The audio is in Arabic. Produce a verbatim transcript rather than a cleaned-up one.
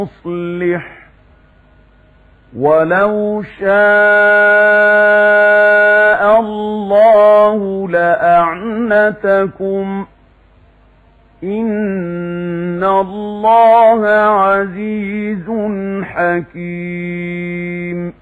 مصلح ولو شاء الله لأعنتكم إن الله عزيز حكيم.